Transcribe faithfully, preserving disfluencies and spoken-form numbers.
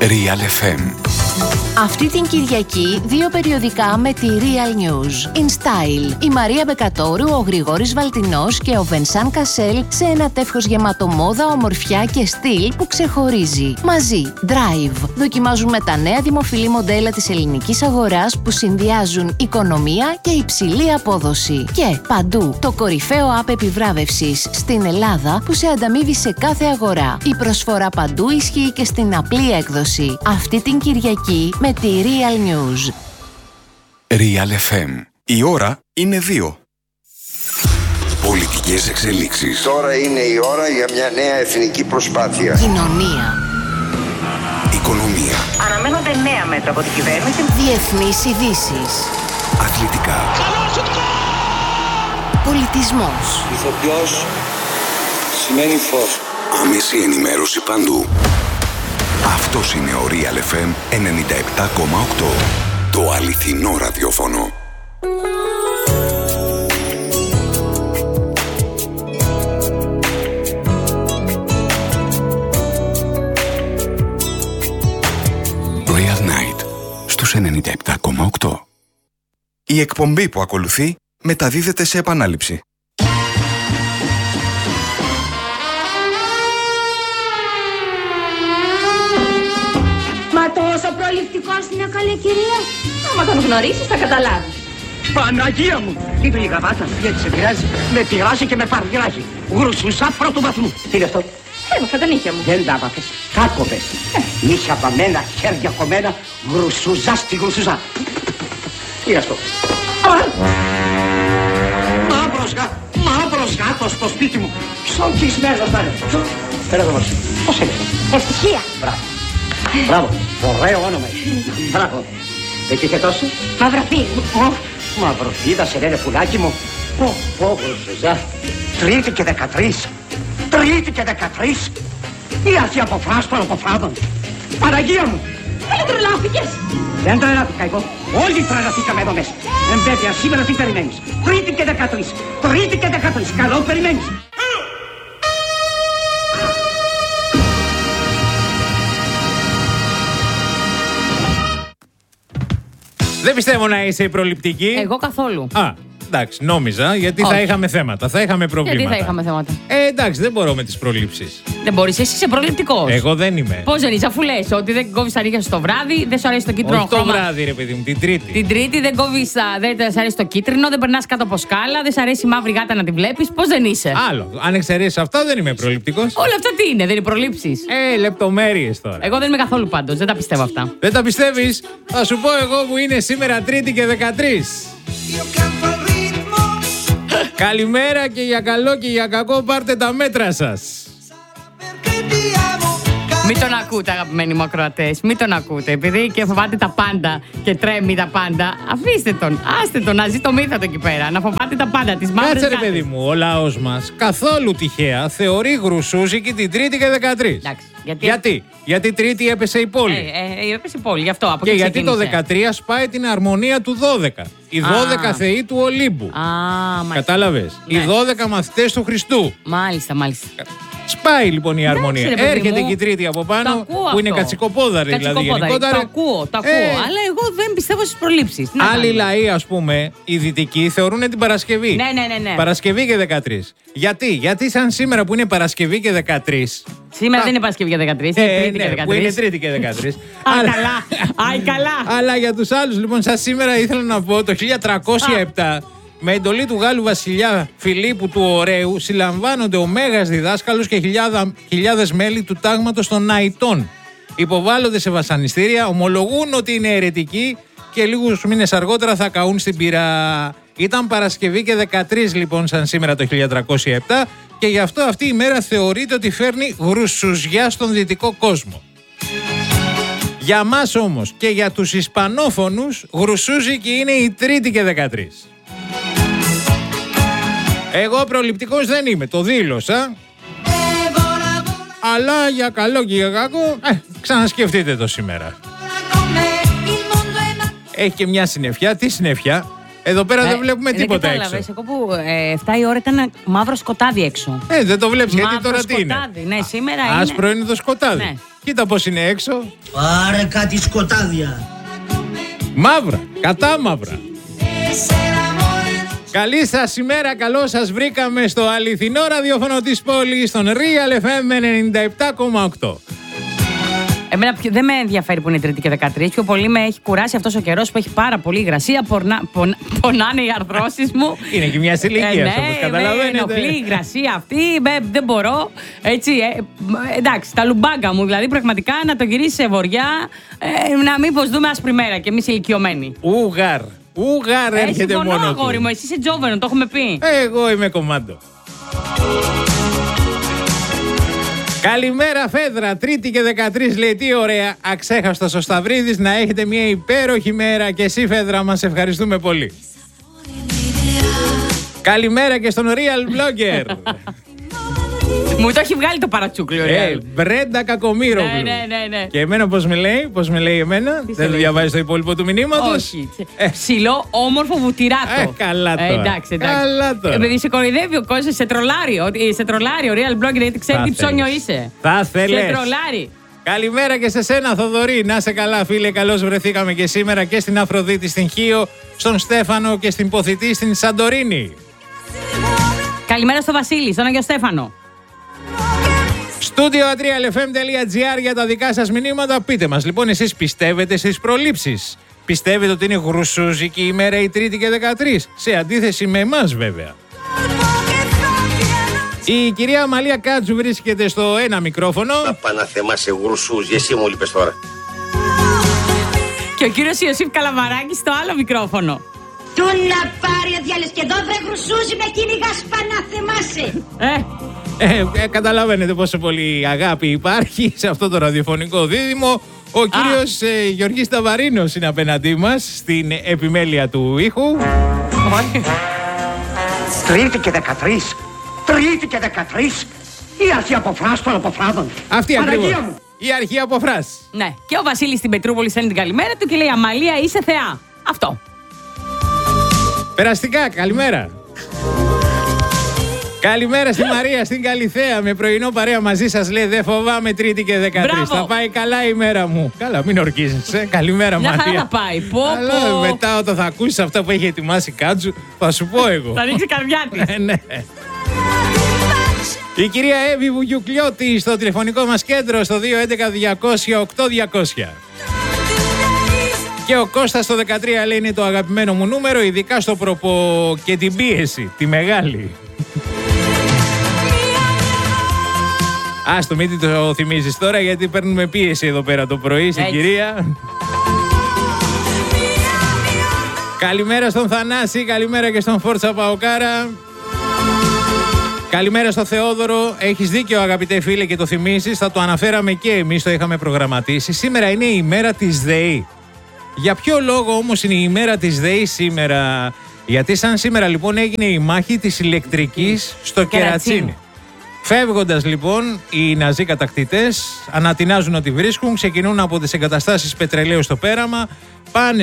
Real εφ εμ. Αυτή την Κυριακή, δύο περιοδικά με τη Real News. In Style, η Μαρία Μπεκατόρου, ο Γρηγόρης Βαλτινός και ο Βενσάν Κασέλ σε ένα τεύχος γεμάτο μόδα, ομορφιά και στυλ που ξεχωρίζει. Μαζί, Drive. Δοκιμάζουμε τα νέα δημοφιλή μοντέλα της ελληνικής αγοράς που συνδυάζουν οικονομία και υψηλή απόδοση. Και παντού, το κορυφαίο app επιβράβευσης στην Ελλάδα που σε ανταμείβει σε κάθε αγορά. Η προσφορά παντού ισχύει και στην απλή έκδοση. Αυτή την Κυριακή με τη Real News. Real εφ εμ. Η ώρα είναι δύο. Πολιτικές εξελίξεις. Τώρα είναι η ώρα για μια νέα εθνική προσπάθεια. Κοινωνία. Οικονομία. Αναμένονται νέα μέτρα από την κυβέρνηση. Διεθνείς ειδήσεις. Αθλητικά. Πολιτισμός. Ηθοποιός σημαίνει φως. Άμεση ενημέρωση παντού. Αυτός είναι ο Real εφ εμ ενενήντα επτά κόμμα οκτώ. Το αληθινό ραδιόφωνο. Real Night στους ενενήντα επτά κόμμα οκτώ. Η εκπομπή που ακολουθεί μεταδίδεται σε επανάληψη. Τόσο προληπτικός είναι, καλή κυρία. Άμα τον γνωρίσεις θα καταλάβεις. Παναγία μου! Τι του η γαβάτα, γιατί σε πειράζει. Με πειράζει και με παρπειράζει. Γρουσούσα πρώτου βαθμού. Τι είναι αυτό? Έμαθα τα νύχια μου. Δεν τα άπαθες. Κάκοβες. Νύχια βαμμένα, χέρια κομμένα. Γρουσούζα στη γρουσούζα. Τι είναι αυτό? Μαύρος γάτος. Μαύρος γάτος στο σπίτι μου. Ψωγκισμένος θα είναι. Φέρα το μαξί. Πώς είναι? Ευτυχία. Μπράβο. Μπράβο, ωραίο όνομα. Μπράβο. Εκεί και τόσο? Μαυροφίδα. Μαυροφίδα, σε λένε πουλάκι μου. Πω, πω, Γρουσουζά. Τρίτη και δεκατρείς. Τρίτη και δεκατρείς. Η αρχή από φράστο από φράδων. Παναγία μου. Δεν τρελάθηκες. Δεν τρελάθηκα εγώ. Όλοι τρελαθήκαμε εδώ μέσα. Εμπέτεια, σήμερα τι περιμένεις? Τρίτη και δεκατρείς. Τρίτη και δεκατρείς. Καλό περιμένεις. Δεν πιστεύω να είσαι προληπτική. Εγώ καθόλου. Α, εντάξει, νόμιζα, γιατί Όχι. θα είχαμε θέματα, θα είχαμε προβλήματα. Γιατί θα είχαμε θέματα. Ε, εντάξει, δεν μπορώ με τις προλήψεις. Δεν μπορείς, εσύ είσαι προληπτικός. Εγώ δεν είμαι. Πώς δεν είσαι, αφού λες ότι δεν κόβεις τα νύχια σου το βράδυ, δεν σου αρέσει το κίτρινο Όχι το χρώμα. βράδυ, ρε παιδί μου, την Τρίτη. Την Τρίτη δεν κόβεις, δεν σου αρέσει το κίτρινο, δεν περνάς κάτω από σκάλα, δεν σου αρέσει η μαύρη γάτα να την βλέπεις. Πώς δεν είσαι? Άλλο. Αν εξαιρέσεις αυτά, δεν είμαι προληπτικός. Όλα αυτά τι είναι, δεν είναι προλήψεις? Ε, λεπτομέρειες τώρα. Εγώ δεν είμαι καθόλου πάντως, δεν τα πιστεύω αυτά. Δεν τα πιστεύεις? Θα σου πω εγώ που είναι σήμερα Τρίτη και δεκατρείς. Καλημέρα και για καλό και για κακό πάρτε τα μέτρα σας. Μην τον ακούτε, αγαπημένοι μου ακροατές. Μην τον ακούτε. Επειδή και φοβάται τα πάντα και τρέμει τα πάντα, αφήστε τον. Άστε τον να ζει το μύθο εκεί πέρα. Να φοβάται τα πάντα. Τις μαύρες Κάτσε ρε γάτες. παιδί μου, ο λαός μας καθόλου τυχαία θεωρεί γρουσούζικη την Τρίτη και δεκατρείς. Εντάξει, γιατί... Γιατί? Γιατί Τρίτη έπεσε η πόλη. Ε, ε, έπεσε η πόλη, γι' αυτό. Από Και εκεί γιατί το ξεκίνησε. δεκατρία σπάει την αρμονία του δώδεκα. Οι Α. δώδεκα θεοί του Ολύμπου. Α, μάλιστα. Κατάλαβες. Ναι. Οι δώδεκα μαθητές του Χριστού. Μάλιστα, μάλιστα. Σπάει λοιπόν η αρμονία. Εντάξει, ρε παιδί Έρχεται μου. και η Τρίτη από Το πάνω, ακούω που αυτό. είναι κατσικοπόδαρη δηλαδή Κατσικοπόδαρη. γενικότερα. Το ακούω, το ακούω. Ε, Αλλά εγώ δεν πιστεύω στις προλήψεις. Τι να Άλλοι κάνουμε. λαοί, ας πούμε, οι δυτικοί, θεωρούν την Παρασκευή. Ναι, ναι, ναι, ναι. Παρασκευή και δεκατρείς. Γιατί? Γιατί σαν σήμερα που είναι Παρασκευή και δεκατρείς. Σήμερα Α, δεν είναι Παρασκευή και δεκατρείς, είναι ε, Τρίτη ναι, και που δεκατρείς. είναι Τρίτη και δεκατρείς. Άι καλά, άι καλά. Αλλά για τους άλλους, λοιπόν, σαν σήμερα ήθελα να πω το χίλια τριακόσια επτά. Με εντολή του Γάλλου βασιλιά Φιλίππου του Ωραίου συλλαμβάνονται ο μέγας διδάσκαλος και χιλιάδα, χιλιάδες μέλη του τάγματος των Ναητών. Υποβάλλονται σε βασανιστήρια, ομολογούν ότι είναι αιρετικοί και λίγους μήνες αργότερα θα καούν στην πυρά. Ήταν Παρασκευή και δεκατρείς λοιπόν σαν σήμερα το χίλια τριακόσια επτά και γι' αυτό αυτή η μέρα θεωρείται ότι φέρνει γρουσουζιά στον δυτικό κόσμο. Για μας όμως και για τους Ισπανόφωνους γρουσούζικη είναι η Τρίτη και δεκατρείς. Εγώ προληπτικός δεν είμαι, το δήλωσα. Αλλά για καλό και για κακό, ε, ξανασκεφτείτε το σήμερα. Έχει και μια συννεφιά. Τι συννεφιά? Εδώ πέρα Ε, δεν βλέπουμε δεν τίποτα έξω. κατάλαβες, εγώ που ε, εφτά η ώρα ήταν μαύρο σκοτάδι έξω. Ε, δεν το βλέπεις γιατί Μαύρο τώρα τι είναι. σκοτάδι, ναι, σήμερα είναι. Άσπρο είναι το σκοτάδι. Ναι. Κοίτα πώς είναι έξω. Πάρε κάτι σκοτάδια. Μαύρα, κατά μαύρα. Καλή σας ημέρα, καλώς σας βρήκαμε στο αληθινό ραδιόφωνο της πόλης, στον Real εφ εμ ενενήντα επτά κόμμα οκτώ. Εμένα πιο- δεν με ενδιαφέρει που είναι Τρίτη και δεκατρείς. Πιο πολύ με έχει κουράσει αυτός ο καιρός που έχει πάρα πολύ υγρασία. Πορνα, πον, πονάνε οι αρθρώσεις μου. Είναι και μια ηλικία, Ε, ναι, όπως καταλαβαίνετε. με ενοχλεί η υγρασία αυτή. με- δεν μπορώ. Έτσι, ε, ε, εντάξει, τα λουμπάγκα μου. Δηλαδή, πραγματικά να το γυρίσει σε βοριά. Ε, να μήπως δούμε άσπρη μέρα και εμείς ηλικιωμένοι. Ούγαρ, Ούγαρ Ε, έρχεται συμφωνώ, μόνο αγόρι του. μου. Εσύ είσαι τζόβενο, το έχουμε πει. Εγώ είμαι κομμάντο. Καλημέρα Φέδρα, Τρίτη και δεκατρείς λέει, τι ωραία, αξέχαστος ο Σταυρίδης, να έχετε μια υπέροχη μέρα και εσύ Φέδρα μας ευχαριστούμε πολύ. Καλημέρα και στον Real Blogger. Μου το έχει βγάλει το παρατσούκλιο, Ε, ρε. Μπρέντα Κακομοίρογλου. Ναι, ναι, ναι, ναι. Και εμένα πώς με λέει, πώς με λέει εμένα, Τι σε δεν το λέει? διαβάζει το υπόλοιπο του μηνύματος. Όχι. Ε. Ψηλό, όμορφο βουτυράκο. Ε, καλά τώρα. εντάξει, εντάξει. Καλά τώρα. Επειδή σε κοροϊδεύει ο κόσμος, σε τρολάρει. ότι- Σε τρολάρει ο Real Blogger γιατί ξέρει Θα τι ψώνιο θέλεις. είσαι. Θα θέλεις. Σε τρολάρει. Καλημέρα και σε σένα Θοδωρή, να σε καλά φίλε, καλώς βρεθήκαμε και σήμερα και στην Αφροδίτη στην Χίο, στον Στέφανο και στην Ποθητή στην Σαντορίνη. Καλημέρα στο Βασίλη, στον Άγιο Στέφανο. Στούντιο ατρία ελ εφ εμ τελεία τζι άρ για τα δικά σας μηνύματα. Πείτε μας λοιπόν, εσείς πιστεύετε στις προλήψεις? Πιστεύετε ότι είναι γρουσούζικη η ημέρα η Τρίτη και δεκατρείς? Σε αντίθεση με εμάς βέβαια. Η κυρία Αμαλία Κάτσου βρίσκεται στο ένα μικρόφωνο. Παναθεμά σε γρουσούζι, εσύ μου λείπες τώρα. Και ο κύριος Ιωσήφ Καλαμαράκης στο άλλο μικρόφωνο. Του να πάρει ο διάλες και εδώ βρε γρουσούζι με κυνηγάς πανάθεμάσαι. Ε, Ε, ε, καταλαβαίνετε πόσο πολύ αγάπη υπάρχει σε αυτό το ραδιοφωνικό δίδυμο. Ο κύριος ε, Γιώργης Ταβαρίνος είναι απέναντί μας στην επιμέλεια του ήχου. Τρίτη και δεκατρείς. Τρίτη και δεκατρείς. Η αρχή αποφράς των αποφράδων. Αυτή ακριβώς. Παναγία μου. Η αρχή αποφράς. ναι. Και ο Βασίλης στην Πετρούπολη στέλνει την καλημέρα του και λέει Αμαλία είσαι θεά. Αυτό. Περαστικά, καλημέρα. Καλημέρα στη Μαρία, στην Καλιθέα. Με πρωινό παρέα μαζί σας λέει: δεν φοβάμαι Τρίτη και δεκατρείς. Μπράβο. Θα πάει καλά η μέρα μου. Καλά, μην ορκίζεσαι. Καλημέρα, Μια χαρά Μαρία. θα πάει. Πω, Αλλά πω. μετά, όταν θα ακούσεις αυτά που έχει ετοιμάσει Κάτσου, θα σου πω εγώ. Θα ρίξει καρδιά της. Ε, ναι. Η κυρία Εύη Βουγιουκλιώτη στο τηλεφωνικό μας κέντρο στο δύο έντεκα διακόσια οκτώ διακόσια. Και ο Κώστας στο δεκατρία λέει είναι το αγαπημένο μου νούμερο, ειδικά στο προπο και την πίεση, τη μεγάλη. Άστο, μην το θυμίζεις τώρα γιατί παίρνουμε πίεση εδώ πέρα το πρωί, στην Έτσι. κυρία. Καλημέρα στον Θανάση, καλημέρα και στον Φόρτσα Παοκάρα. Καλημέρα στο Θεόδωρο. Έχεις δίκιο αγαπητέ φίλε και το θυμίσεις, θα το αναφέραμε και εμείς, το είχαμε προγραμματίσει. Σήμερα είναι η ημέρα της ΔΕΗ. Για ποιο λόγο όμως είναι η ημέρα της ΔΕΗ σήμερα? Γιατί σαν σήμερα λοιπόν έγινε η μάχη της ηλεκτρικής στο Κερατσίνι. Κερατσίνι. Φεύγοντας λοιπόν οι ναζί κατακτητές, ανατινάζουν ότι βρίσκουν, ξεκινούν από τις εγκαταστάσεις πετρελαίου στο πέραμα, πάνε